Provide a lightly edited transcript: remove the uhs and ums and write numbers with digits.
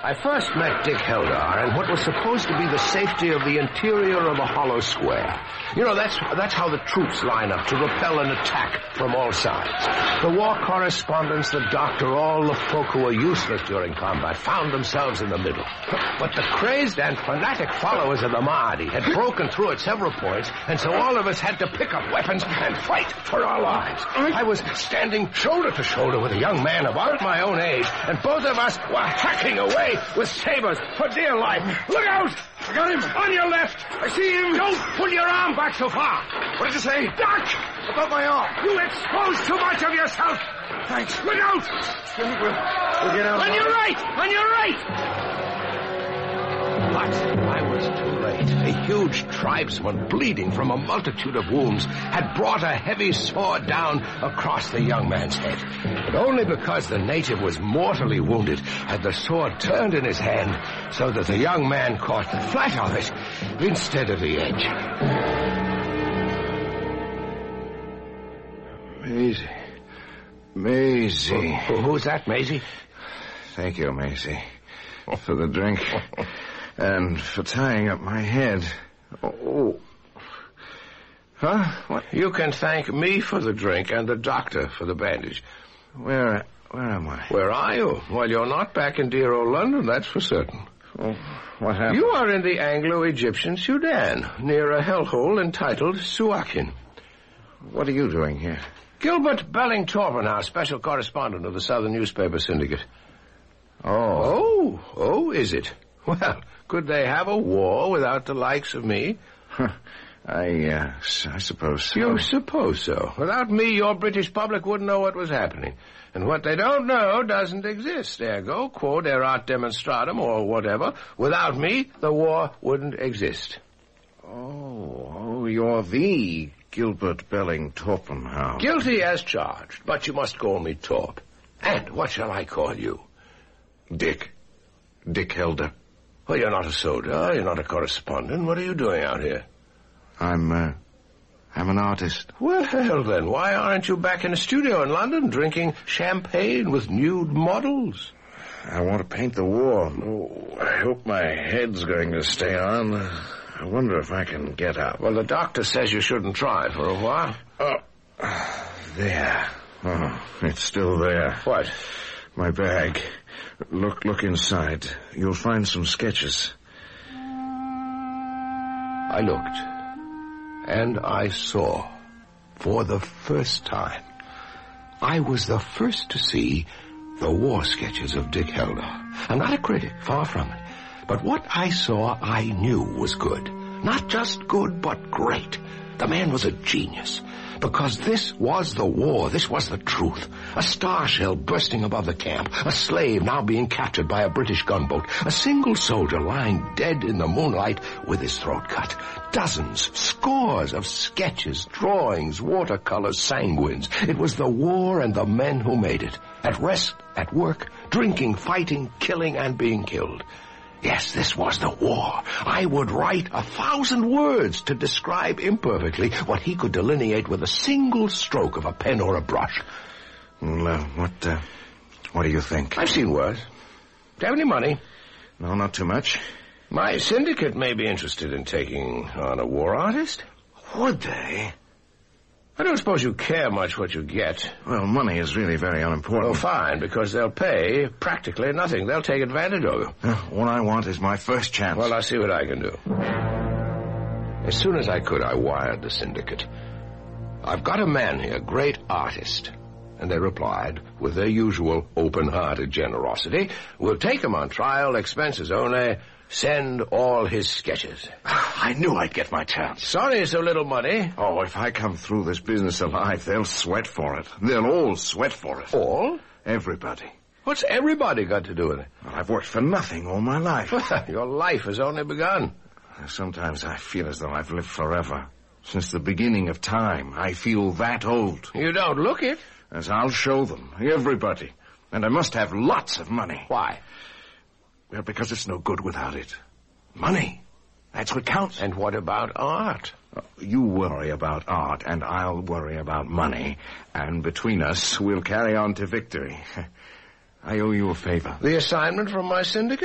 I first met Dick Heldar in what was supposed to be the safety of the interior of a hollow square. You know, that's how the troops line up to repel an attack from all sides. The war correspondents, the doctor, all the folk who were useless during combat found themselves in the middle. But the crazed and fanatic followers of the Mahdi had broken through at several points, and so all of us had to pick up weapons and fight for our lives. I was standing shoulder to shoulder with a young man about my own age, and both of us were hacking away with sabers for dear life. Look out! I got him! On your left! I see him! Don't pull your arm back so far! What did you say? Duck! About my arm! You expose too much of yourself! Thanks. Look out! We'll get out. On your right! On your right! But I was too late. A huge tribesman, bleeding from a multitude of wounds, had brought a heavy sword down across the young man's head. But only because the native was mortally wounded had the sword turned in his hand so that the young man caught the flat of it instead of the edge. Maisie. Who's that, Maisie? Thank you, Maisie, for the drink. And for tying up my head. Oh. Huh? What? You can thank me for the drink and the doctor for the bandage. Where am I? Where are you? Well, you're not back in dear old London, that's for certain. Oh, what happened? You are in the Anglo-Egyptian Sudan, near a hellhole entitled Suakin. What are you doing here? Gilbert Belling Torpenhouse, special correspondent of the Southern Newspaper Syndicate. Oh. Oh, is it? Well, could they have a war without the likes of me? I suppose so. You suppose so. Without me, your British public wouldn't know what was happening. And what they don't know doesn't exist. Ergo, quod erat demonstratum, or whatever. Without me, the war wouldn't exist. Oh, you're the Gilbert Belling Torpenhouse. Guilty as charged, but you must call me Torp. And what shall I call you? Dick Helder. Well, you're not a soldier, you're not a correspondent. What are you doing out here? I'm an artist. Well, then, why aren't you back in a studio in London drinking champagne with nude models? I want to paint the war. Oh, I hope my head's going to stay on. I wonder if I can get up. Well, the doctor says you shouldn't try for a while. Oh, there. Oh, it's still there. What? My bag. Look inside. You'll find some sketches. I looked, and I saw, for the first time, I was the first to see the war sketches of Dick Helder. I'm not a critic, far from it. But what I saw, I knew was good. Not just good, but great. The man was a genius. Because this was the war, this was the truth. A star shell bursting above the camp, a slave now being captured by a British gunboat, a single soldier lying dead in the moonlight with his throat cut. Dozens, scores of sketches, drawings, watercolors, sanguines. It was the war and the men who made it. At rest, at work, drinking, fighting, killing, and being killed. Yes, this was the war. I would write 1,000 words to describe imperfectly what he could delineate with a single stroke of a pen or a brush. Well, what do you think? I've seen worse. Do you have any money? No, not too much. My syndicate may be interested in taking on a war artist. Would they? I don't suppose you care much what you get. Well, money is really very unimportant. Oh, fine, because they'll pay practically nothing. They'll take advantage of you. What I want is my first chance. Well, I'll see what I can do. As soon as I could, I wired the syndicate. I've got a man here, great artist. And they replied, with their usual open-hearted generosity, we'll take him on trial, expenses only, send all his sketches. I knew I'd get my chance. Sorry, so little money. Oh, if I come through this business alive, they'll sweat for it. They'll all sweat for it. All? Everybody. What's everybody got to do with it? Well, I've worked for nothing all my life. Your life has only begun. Sometimes I feel as though I've lived forever. Since the beginning of time, I feel that old. You don't look it. As I'll show them, everybody. And I must have lots of money. Why? Well, because it's no good without it. Money. That's what counts. And what about art? You worry about art, and I'll worry about money. And between us, we'll carry on to victory. I owe you a favor. The assignment from my syndicate?